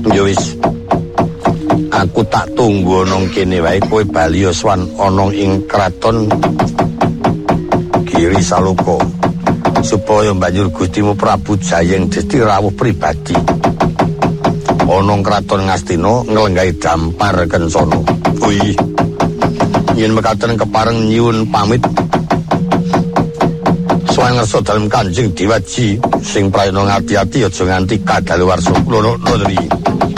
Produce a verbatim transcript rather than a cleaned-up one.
Ya wis. Aku tak tunggu nang kene wae kowe bali swan ana ing kraton Giri Saloka supaya banjur Gustimu Prabu Jayeng Desti rawuh pribadi ana kraton Ngastina nglenggahi dampar Kencana. Ui. Yen mekaten kepareng nyuwun pamit swan ngersa dalem Kanjeng Dewaji sing prayana ngati-ati aja nganti kadaluwarsa. Lho, lho, lho.